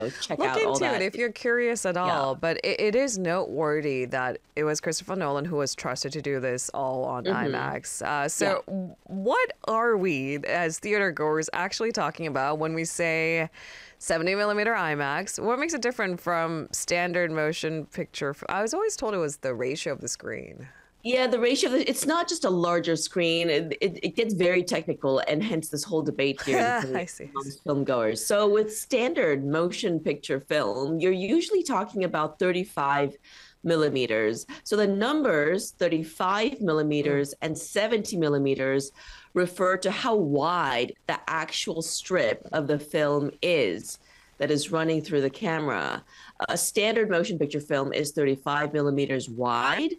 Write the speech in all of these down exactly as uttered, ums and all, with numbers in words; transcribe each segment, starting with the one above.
check Look out all into it that. if you're curious at Yeah. all. But it, it is noteworthy that it was Christopher Nolan who was trusted to do this all on Mm-hmm. IMAX. Uh, Yeah. so, w- what are we as theater goers actually talking about when we say seventy millimeter IMAX? What makes it different from standard motion picture? f- I was always told it was the ratio of the screen. Yeah, the ratio, of the- it's not just a larger screen. It, it, it gets very technical, and hence this whole debate here I depending see. amongst film goers. So, with standard motion picture film, you're usually talking about thirty-five millimeters. So, the numbers thirty-five Mm. millimeters and seventy millimeters refer to how wide the actual strip of the film is that is running through the camera. A standard motion picture film is thirty-five millimeters wide,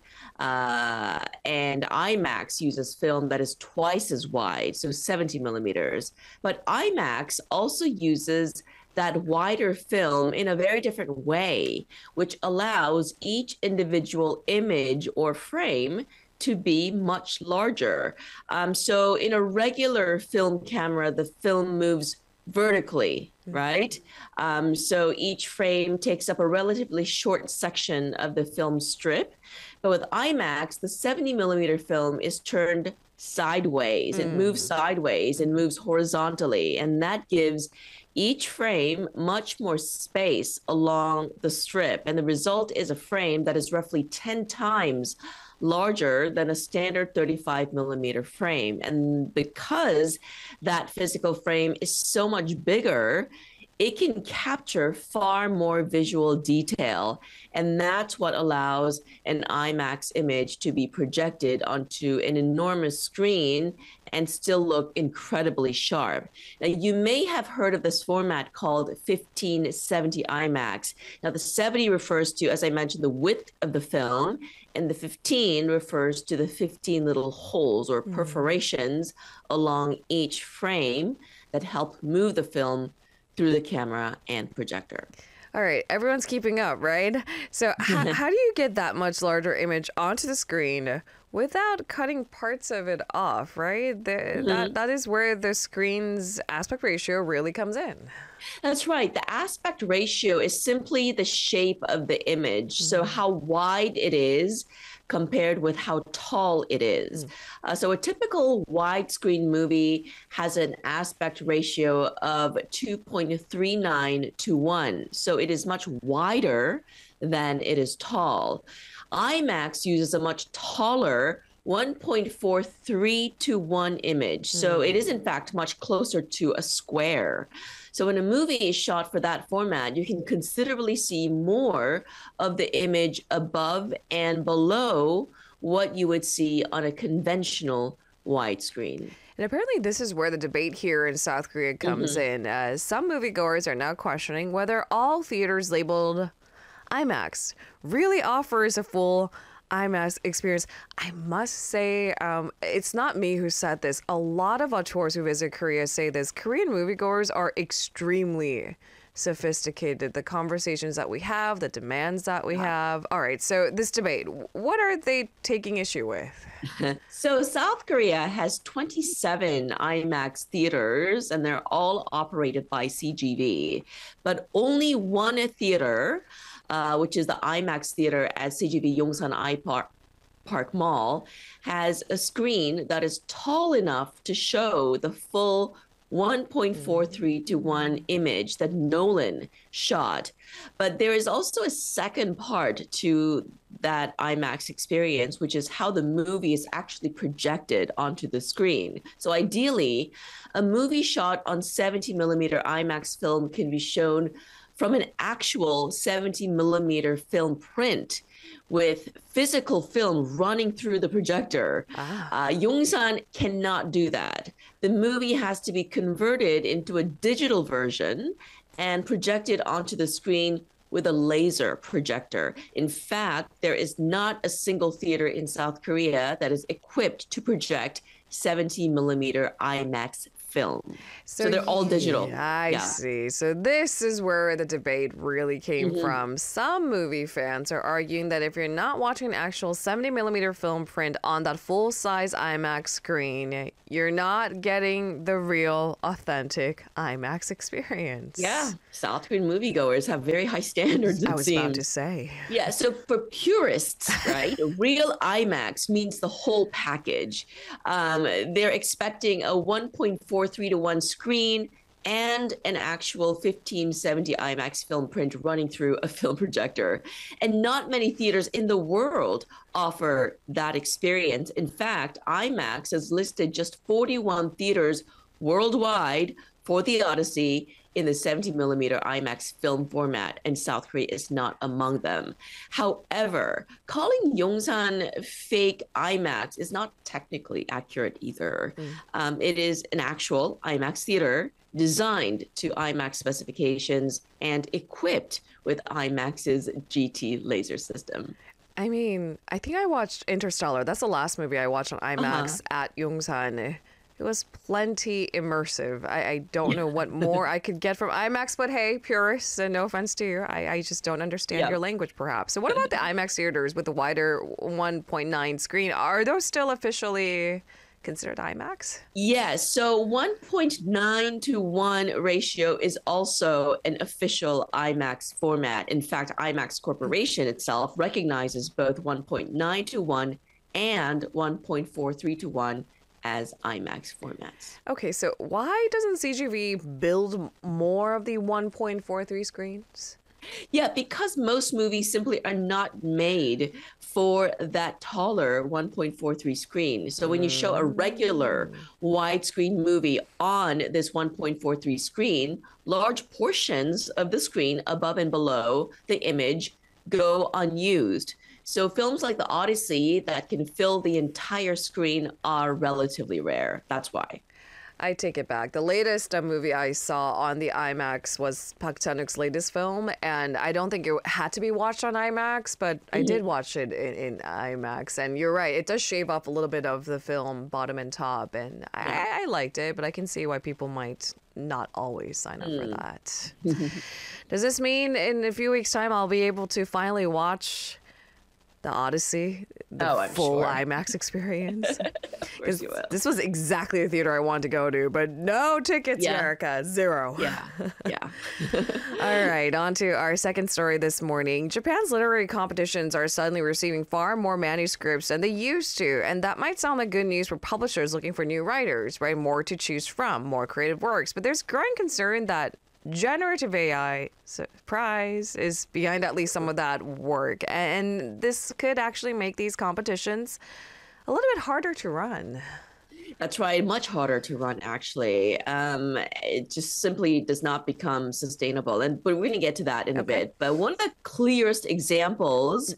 uh, and IMAX uses film that is twice as wide, so seventy millimeters. But IMAX also uses that wider film in a very different way, which allows each individual image or frame to be much larger. Um, so in a regular film camera, the film moves vertically, right? Um, so each frame takes up a relatively short section of the film strip. But with IMAX, the seventy millimeter film is turned sideways. It moves Mm. sideways and moves horizontally. And that gives each frame much more space along the strip. And the result is a frame that is roughly ten times larger than a standard thirty-five millimeter frame. And because that physical frame is so much bigger, it can capture far more visual detail. And that's what allows an IMAX image to be projected onto an enormous screen and still look incredibly sharp. Now, you may have heard of this format called fifteen seventy IMAX. Now, the seventy refers to, as I mentioned, the width of the film, and the fifteen refers to the fifteen little holes or Mm. perforations along each frame that help move the film through the camera and projector. All right, everyone's keeping up, right? So, how, how do you get that much larger image onto the screen without cutting parts of it off, right? The, that That is where the screen's aspect ratio really comes in. That's right. The aspect ratio is simply the shape of the image. So, Mm-hmm. how wide it is compared with how tall it is. Uh, so, a typical widescreen movie has an aspect ratio of two point three nine to one. So, it is much wider than it is tall. IMAX uses a much taller one point four three to one image. So, it is, in fact, much closer to a square. So when a movie is shot for that format, you can considerably see more of the image above and below what you would see on a conventional widescreen. And apparently, this is where the debate here in South Korea comes Mm-hmm. in. Uh, some moviegoers are now questioning whether all theaters labeled IMAX really offers a full IMAX experience. I must say, um, it's not me who said this. A lot of auteurs who visit Korea say this. Korean moviegoers are extremely sophisticated. The conversations that we have, the demands that we have. All right, so this debate, what are they taking issue with? So South Korea has twenty-seven IMAX theaters, and they're all operated by C G V. But only one theater, uh, which is the IMAX theater at C G V Yongsan I Park, Park Mall, has a screen that is tall enough to show the full one point four three to one image that Nolan shot. But there is also a second part to that IMAX experience, which is how the movie is actually projected onto the screen. So ideally, a movie shot on seventy millimeter IMAX film can be shown from an actual seventy millimeter film print with physical film running through the projector. Ah. Uh, Yongsan cannot do that. The movie has to be converted into a digital version and projected onto the screen with a laser projector. In fact, there is not a single theater in South Korea that is equipped to project seventy millimeter IMAX film. So, they're all digital. Yeah, I Yeah. see. So this is where the debate really came Mhm. from. Some movie fans are arguing that if you're not watching an actual seventy millimeter film print on that full-size IMAX screen, you're not getting the real, authentic IMAX experience. Yeah. South Korean moviegoers have very high standards, I it was about to seems. say. Yeah, so for purists, right, real IMAX means the whole package. Um, they're expecting a one point four three to one screen and an actual fifteen seventy IMAX film print running through a film projector. And not many theaters in the world offer that experience. In fact, IMAX has listed just forty-one theaters worldwide for The Odyssey in the seventy millimeter IMAX film format, and South Korea is not among them. However, calling Yongsan fake IMAX is not technically accurate either. Mm. Um, it is an actual IMAX theater designed to IMAX specifications and equipped with IMAX's G T laser system. I mean, I think I watched Interstellar. That's the last movie I watched on IMAX uh-huh. at Yongsan. It was plenty immersive. I, I don't know what more I could get from IMAX, but hey, purists, and no offense to you, I, I just don't understand yep. your language, perhaps. So what about the IMAX theaters with the wider one point nine screen? Are those still officially considered IMAX? Yes. So one point nine to one ratio is also an official IMAX format. In fact, IMAX Corporation itself recognizes both one point nine to one and one point four three to one as IMAX formats. Okay, so why doesn't C G V build more of the one point four three screens? Yeah, because most movies simply are not made for that taller one point four three screen. So when you show a regular widescreen movie on this one point four three screen, large portions of the screen above and below the image go unused. So films like The Odyssey that can fill the entire screen are relatively rare. That's why. I take it back. The latest uh, movie I saw on the IMAX was Park Chan-wook's latest film, and I don't think it had to be watched on IMAX, but mm-hmm. I did watch it in, in IMAX. And you're right, it does shave off a little bit of the film, bottom and top, and I, I liked it, but I can see why people might not always sign up mm. for that. Does this mean in a few weeks' time I'll be able to finally watch The Odyssey, the oh, full sure. IMAX experience? Because this was exactly the theater I wanted to go to, but no tickets, yeah. America, zero. Yeah, yeah. All right, on to our second story this morning. Japan's literary competitions are suddenly receiving far more manuscripts than they used to, and that might sound like good news for publishers looking for new writers, right? More to choose from, more creative works, but there's growing concern that generative A I, surprise, is behind at least some of that work. And this could actually make these competitions a little bit harder to run. That's right. Much harder to run, actually. Um, it just simply does not become sustainable. And but we're going to get to that in okay. a bit. But one of the clearest examples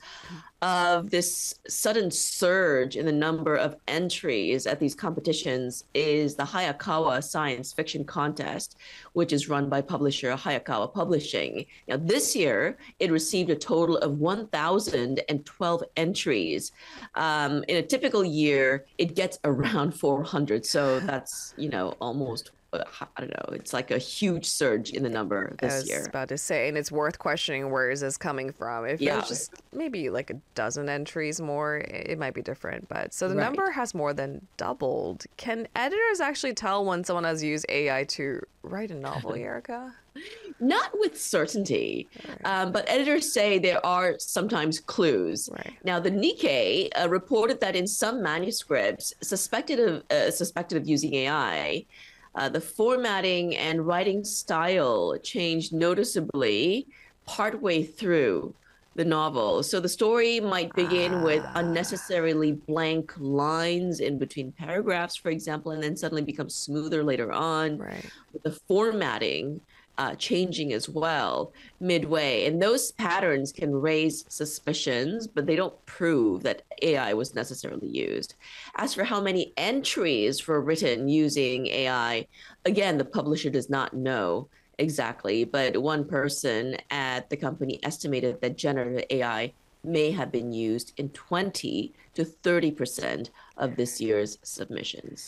of this sudden surge in the number of entries at these competitions is the Hayakawa Science Fiction Contest, which is run by publisher Hayakawa Publishing. Now, this year, it received a total of one thousand twelve entries. Um, in a typical year, it gets around four hundred. So that's, you know, almost I don't know. It's like a huge surge in the number this I was year. About to say, and it's worth questioning where is this coming from. If yeah. it's just maybe like a dozen entries more, it might be different. But so the right. number has more than doubled. Can editors actually tell when someone has used A I to write a novel, Erica? Not with certainty, right. um, but editors say there are sometimes clues. Right. Now, the Nikkei uh, reported that in some manuscripts suspected of uh, suspected of using A I, Uh, the formatting and writing style changed noticeably partway through the novel. So the story might begin ah. with unnecessarily blank lines in between paragraphs, for example, and then suddenly become smoother later on. Right. With the formatting uh, changing as well midway. And those patterns can raise suspicions, but they don't prove that A I was necessarily used. As for how many entries were written using A I, again, the publisher does not know exactly, but one person at the company estimated that generative A I may have been used in twenty to thirty percent of this year's submissions.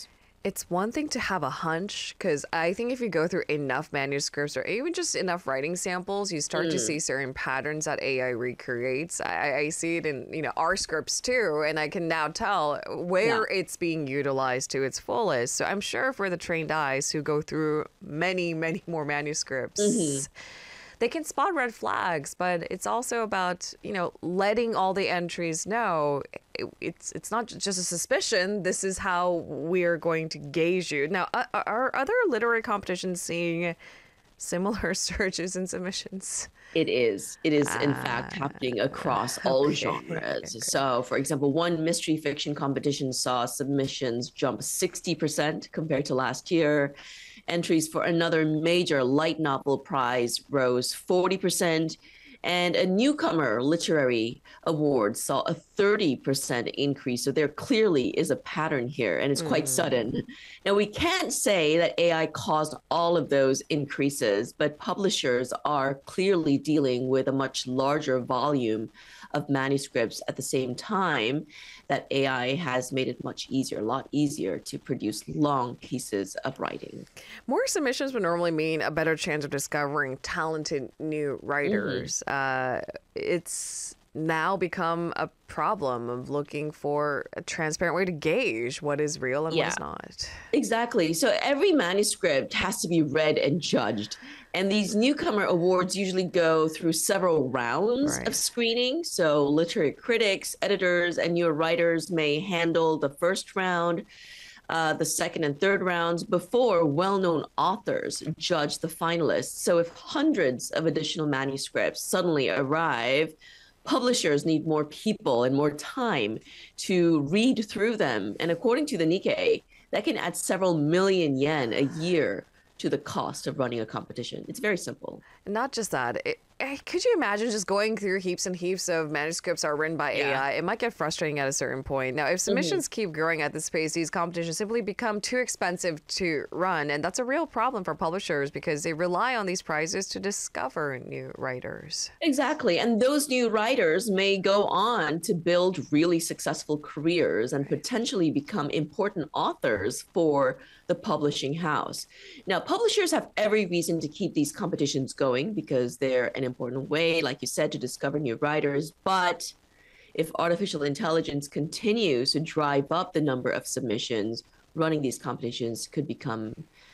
It's one thing to have a hunch, because I think if you go through enough manuscripts or even just enough writing samples, you start mm. to see certain patterns that A I recreates. I, I see it in, you know, our scripts too, and I can now tell where yeah. it's being utilized to its fullest. So I'm sure for the trained eyes who go through many, many more manuscripts, mm-hmm. they can spot red flags, but it's also about, you know, letting all the entries know it, it's it's not just a suspicion. This is how we're going to gauge you. Now, are, are other literary competitions seeing similar searches and submissions? It is. It is, in uh, fact, happening across all okay. genres. Okay. So, for example, one mystery fiction competition saw submissions jump sixty percent compared to last year. Entries for another major light novel prize rose forty percent, and a newcomer literary award saw a thirty percent increase. So there clearly is a pattern here, and it's quite mm. sudden. Now, we can't say that A I caused all of those increases, but publishers are clearly dealing with a much larger volume of manuscripts at the same time that A I has made it much easier, a lot easier to produce long pieces of writing. More submissions would normally mean a better chance of discovering talented new writers. Mm-hmm. Uh, it's now become a problem of looking for a transparent way to gauge what is real and yeah, what is not. Exactly. So every manuscript has to be read and judged. And these newcomer awards usually go through several rounds right. of screening. So literary critics, editors, and your writers may handle the first round, uh, the second and third rounds before well-known authors judge the finalists. So if hundreds of additional manuscripts suddenly arrive, publishers need more people and more time to read through them. And according to the Nikkei, that can add several million yen a year to the cost of running a competition. It's very simple. Not just that. It, could you imagine just going through heaps and heaps of manuscripts are written by yeah. A I? It might get frustrating at a certain point. Now, if submissions mm-hmm. keep growing at this pace, these competitions simply become too expensive to run. And that's a real problem for publishers because they rely on these prizes to discover new writers. Exactly. And those new writers may go on to build really successful careers and potentially become important authors for the publishing house. Now, publishers have every reason to keep these competitions going because they're an important way, like you said, to discover new writers. But if artificial intelligence continues to drive up the number of submissions, running these competitions could become,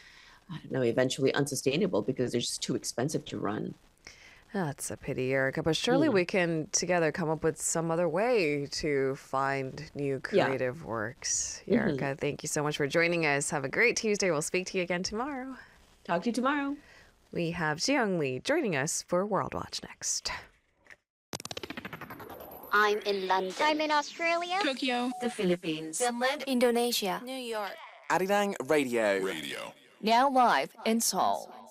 I don't know, eventually unsustainable because they're just too expensive to run. That's a pity, Erica, but surely mm. we can together come up with some other way to find new creative yeah. works. Mm-hmm. Erica, thank you so much for joining us. Have a great Tuesday. We'll speak to you again tomorrow. Talk to you tomorrow. We have Jiyoung Lee joining us for World Watch next. I'm in London. I'm in Australia. Tokyo. The Philippines. Finland. Indonesia. New York. Arirang Radio. Radio. Now live in Seoul.